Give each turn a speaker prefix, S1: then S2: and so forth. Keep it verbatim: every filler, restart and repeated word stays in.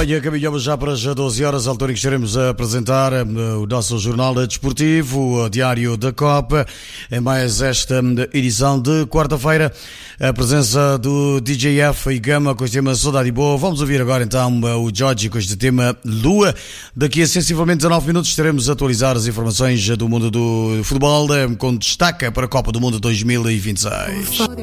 S1: Olha, caminhamos já para as doze horas, a altura em que estaremos a apresentar o nosso jornal desportivo, o Diário da Copa, em mais esta edição de quarta-feira. A presença do D J F e Gama com este tema Saudade Boa. Vamos ouvir agora então o Jorge com este tema Lua. Daqui a sensivelmente dezanove minutos estaremos a atualizar as informações do mundo do futebol, com destaque para a Copa do Mundo dois mil e vinte e seis.